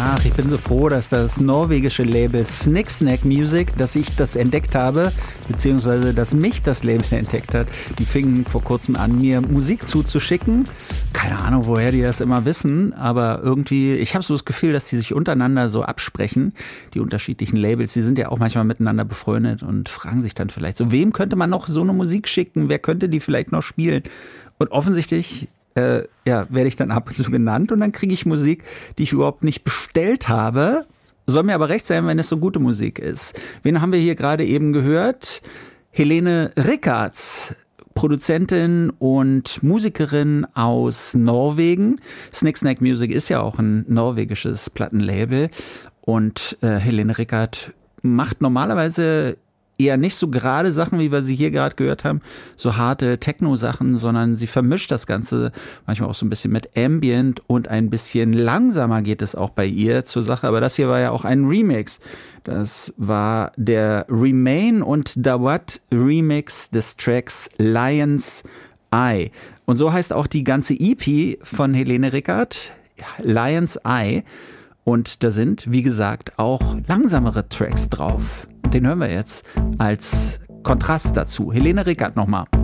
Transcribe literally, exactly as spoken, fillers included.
Ach, ich bin so froh, dass das norwegische Label Sniksnack Music, dass ich das entdeckt habe, beziehungsweise dass mich das Label entdeckt hat. Die fingen vor kurzem an, mir Musik zuzuschicken. Keine Ahnung, woher die das immer wissen, aber irgendwie, ich habe so das Gefühl, dass die sich untereinander so absprechen, die unterschiedlichen Labels. Die sind ja auch manchmal miteinander befreundet und fragen sich dann vielleicht so, wem könnte man noch so eine Musik schicken? Wer könnte die vielleicht noch spielen? Und offensichtlich Äh, ja, werde ich dann ab und zu genannt und dann kriege ich Musik, die ich überhaupt nicht bestellt habe. Soll mir aber recht sein, wenn es so gute Musik ist. Wen haben wir hier gerade eben gehört? Helene Rickards, Produzentin und Musikerin aus Norwegen. Sniksnack Music ist ja auch ein norwegisches Plattenlabel und äh, Helene Rickard macht normalerweise eher nicht so gerade Sachen, wie wir sie hier gerade gehört haben, so harte Techno-Sachen, sondern sie vermischt das Ganze manchmal auch so ein bisschen mit Ambient und ein bisschen langsamer geht es auch bei ihr zur Sache. Aber das hier war ja auch ein Remix. Das war der Remain und Dawat Remix des Tracks Lion's Eye. Und so heißt auch die ganze E P von Helene Rickard, Lion's Eye. Und da sind, wie gesagt, auch langsamere Tracks drauf. Den hören wir jetzt als Kontrast dazu. Helene Rickard nochmal.